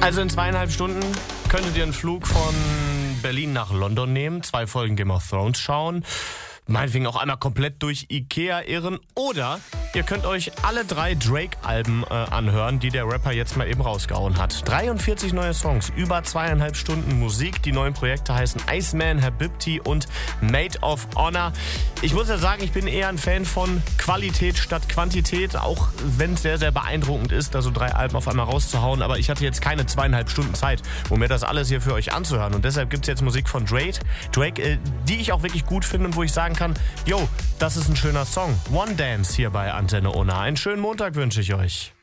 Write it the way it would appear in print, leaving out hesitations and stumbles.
Also in 2,5 Stunden könntet ihr einen Flug von Berlin nach London nehmen, 2 Folgen Game of Thrones schauen, meinetwegen auch einmal komplett durch Ikea irren oder ihr könnt euch alle 3 Drake-Alben anhören, die der Rapper jetzt mal eben rausgehauen hat. 43 neue Songs, über 2,5 Stunden Musik. Die neuen Projekte heißen Iceman, Habibti und Maid of Honor. Ich muss ja sagen, ich bin eher ein Fan von Qualität statt Quantität, auch wenn es sehr, sehr beeindruckend ist, da so 3 Alben auf einmal rauszuhauen. Aber ich hatte jetzt keine 2,5 Stunden Zeit, um mir das alles hier für euch anzuhören. Und deshalb gibt es jetzt Musik von Drake, die ich auch wirklich gut finde und wo ich sagen kann, yo, das ist ein schöner Song. One Dance hier bei Antenne Unna. Einen schönen Montag wünsche ich euch.